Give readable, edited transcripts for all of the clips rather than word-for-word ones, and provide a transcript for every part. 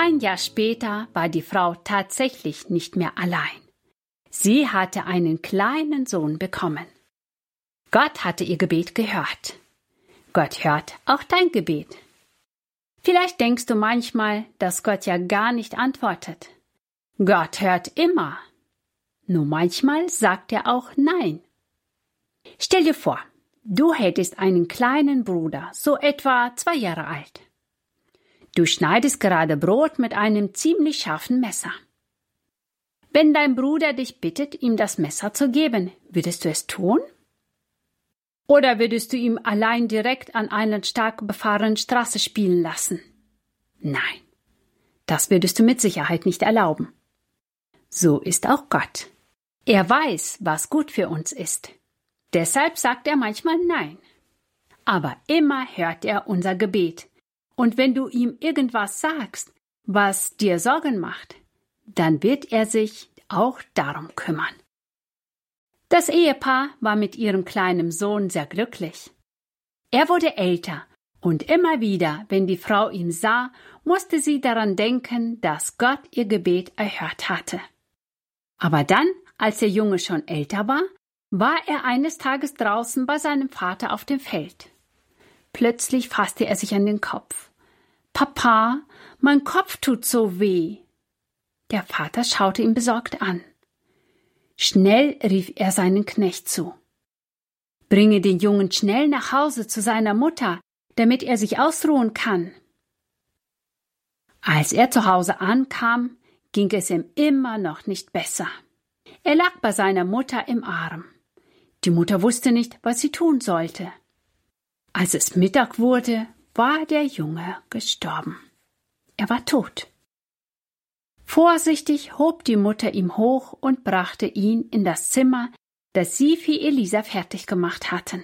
Ein Jahr später war die Frau tatsächlich nicht mehr allein. Sie hatte einen kleinen Sohn bekommen. Gott hatte ihr Gebet gehört. Gott hört auch dein Gebet. Vielleicht denkst du manchmal, dass Gott ja gar nicht antwortet. Gott hört immer. Nur manchmal sagt er auch Nein. Stell dir vor, du hättest einen kleinen Bruder, so etwa 2 Jahre alt. Du schneidest gerade Brot mit einem ziemlich scharfen Messer. Wenn dein Bruder dich bittet, ihm das Messer zu geben, würdest du es tun? Oder würdest du ihm allein direkt an einer stark befahrenen Straße spielen lassen? Nein, das würdest du mit Sicherheit nicht erlauben. So ist auch Gott. Er weiß, was gut für uns ist. Deshalb sagt er manchmal Nein. Aber immer hört er unser Gebet. Und wenn du ihm irgendwas sagst, was dir Sorgen macht, dann wird er sich auch darum kümmern. Das Ehepaar war mit ihrem kleinen Sohn sehr glücklich. Er wurde älter und immer wieder, wenn die Frau ihn sah, musste sie daran denken, dass Gott ihr Gebet erhört hatte. Aber dann, als der Junge schon älter war er eines Tages draußen bei seinem Vater auf dem Feld. Plötzlich fasste er sich an den Kopf. »Papa, mein Kopf tut so weh.« Der Vater schaute ihn besorgt an. Schnell rief er seinen Knecht zu. »Bringe den Jungen schnell nach Hause zu seiner Mutter, damit er sich ausruhen kann.« Als er zu Hause ankam, ging es ihm immer noch nicht besser. Er lag bei seiner Mutter im Arm. Die Mutter wusste nicht, was sie tun sollte. Als es Mittag wurde, war der Junge gestorben. Er war tot. Vorsichtig hob die Mutter ihn hoch und brachte ihn in das Zimmer, das sie für Elisa fertig gemacht hatten.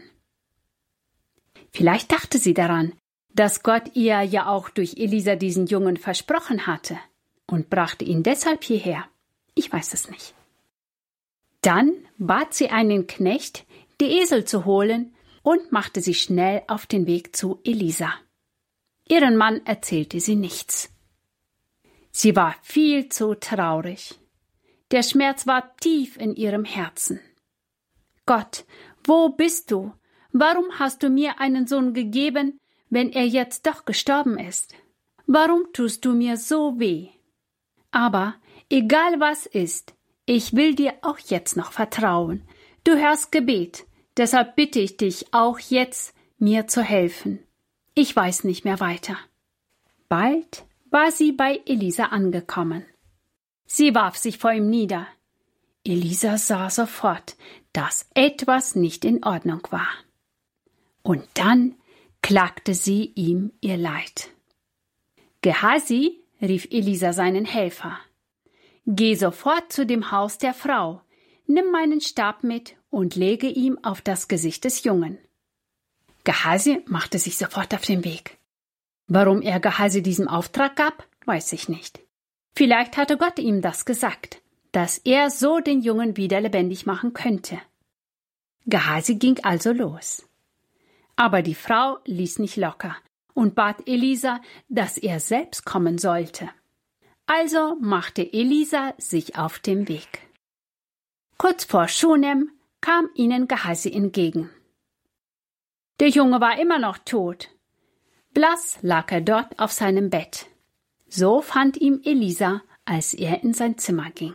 Vielleicht dachte sie daran, dass Gott ihr ja auch durch Elisa diesen Jungen versprochen hatte und brachte ihn deshalb hierher. Ich weiß es nicht. Dann bat sie einen Knecht, die Esel zu holen und machte sich schnell auf den Weg zu Elisa. Ihren Mann erzählte sie nichts. Sie war viel zu traurig. Der Schmerz war tief in ihrem Herzen. »Gott, wo bist du? Warum hast du mir einen Sohn gegeben, wenn er jetzt doch gestorben ist? Warum tust du mir so weh? Aber egal was ist, ich will dir auch jetzt noch vertrauen. Du hörst Gebet, deshalb bitte ich dich auch jetzt, mir zu helfen. Ich weiß nicht mehr weiter.« Bald war sie bei Elisa angekommen. Sie warf sich vor ihm nieder. Elisa sah sofort, dass etwas nicht in Ordnung war. Und dann klagte sie ihm ihr Leid. »Gehazi«, rief Elisa seinen Helfer, »geh sofort zu dem Haus der Frau, nimm meinen Stab mit und lege ihm auf das Gesicht des Jungen.« Gehazi machte sich sofort auf den Weg. Warum er Gehazi diesen Auftrag gab, weiß ich nicht. Vielleicht hatte Gott ihm das gesagt, dass er so den Jungen wieder lebendig machen könnte. Gehazi ging also los. Aber die Frau ließ nicht locker und bat Elisa, dass er selbst kommen sollte. Also machte Elisa sich auf den Weg. Kurz vor Schunem kam ihnen Gehazi entgegen. Der Junge war immer noch tot. Blass lag er dort auf seinem Bett. So fand ihn Elisa, als er in sein Zimmer ging.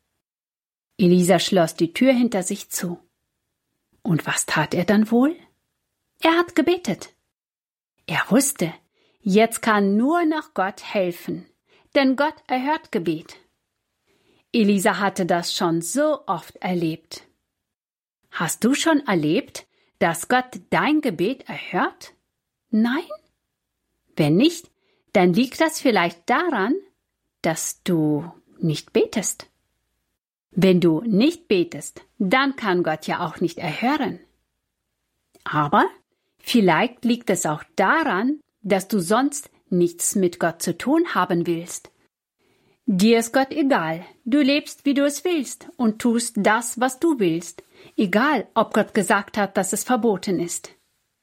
Elisa schloss die Tür hinter sich zu. Und was tat er dann wohl? Er hat gebetet. Er wusste, jetzt kann nur noch Gott helfen, denn Gott erhört Gebet. Elisa hatte das schon so oft erlebt. Hast du schon erlebt, dass Gott dein Gebet erhört? Nein? Wenn nicht, dann liegt das vielleicht daran, dass du nicht betest. Wenn du nicht betest, dann kann Gott ja auch nicht erhören. Aber vielleicht liegt es auch daran, dass du sonst nichts mit Gott zu tun haben willst. Dir ist Gott egal, du lebst, wie du es willst und tust das, was du willst, egal, ob Gott gesagt hat, dass es verboten ist.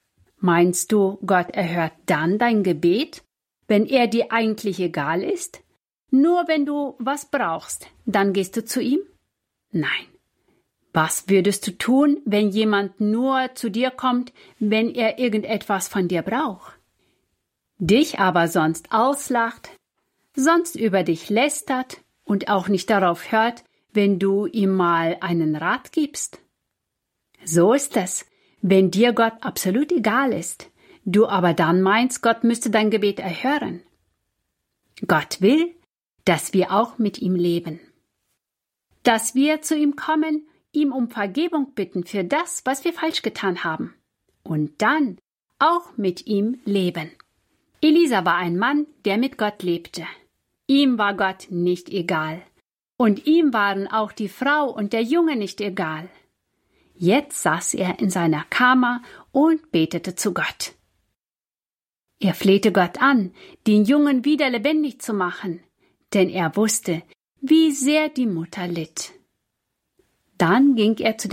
Meinst du, Gott erhört dann dein Gebet, wenn er dir eigentlich egal ist, Nur wenn du was brauchst, dann gehst du zu ihm? Nein. Was würdest du tun, wenn jemand nur zu dir kommt, wenn er irgendetwas von dir braucht? Dich aber sonst auslacht, sonst über dich lästert und auch nicht darauf hört, wenn du ihm mal einen Rat gibst? So ist es, wenn dir Gott absolut egal ist, du aber dann meinst, Gott müsste dein Gebet erhören. Gott will, dass wir auch mit ihm leben. Dass wir zu ihm kommen, ihm um Vergebung bitten für das, was wir falsch getan haben. Und dann auch mit ihm leben. Elisa war ein Mann, der mit Gott lebte. Ihm war Gott nicht egal. Und ihm waren auch die Frau und der Junge nicht egal. Jetzt saß er in seiner Kammer und betete zu Gott. Er flehte Gott an, den Jungen wieder lebendig zu machen, denn er wusste, wie sehr die Mutter litt. Dann ging er zu